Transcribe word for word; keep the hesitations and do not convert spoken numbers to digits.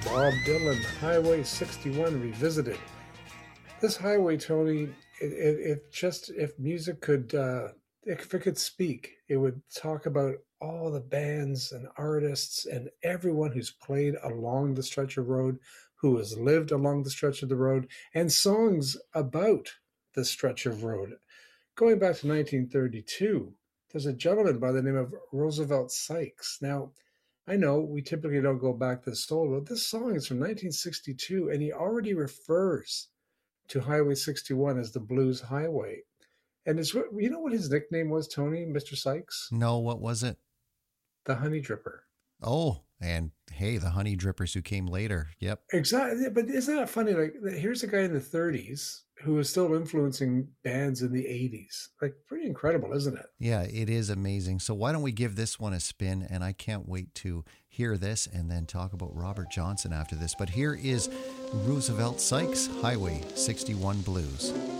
Bob Dylan, Highway sixty-one Revisited. This highway, Tony, it, it, it just, if music could, uh, if it could speak, it would talk about all the bands and artists and everyone who's played along the stretch of road, who has lived along the stretch of the road, and songs about the stretch of road. Going back to nineteen thirty-two, there's a gentleman by the name of Roosevelt Sykes. Now, I know we typically don't go back this old, but this song is from nineteen sixty-two, and he already refers to Highway sixty-one as the Blues Highway. And it's what you know what his nickname was, Tony, Mister Sykes? No, what was it? The Honey Dripper. Oh, and hey, the Honey Drippers who came later. Yep. Exactly. But isn't that funny? Like, here's a guy in the thirties who is still influencing bands in the eighties. Like, pretty incredible, isn't it? Yeah, it is amazing. So why don't we give this one a spin? And I can't wait to hear this and then talk about Robert Johnson after this. But here is Roosevelt Sykes, Highway sixty-one Blues.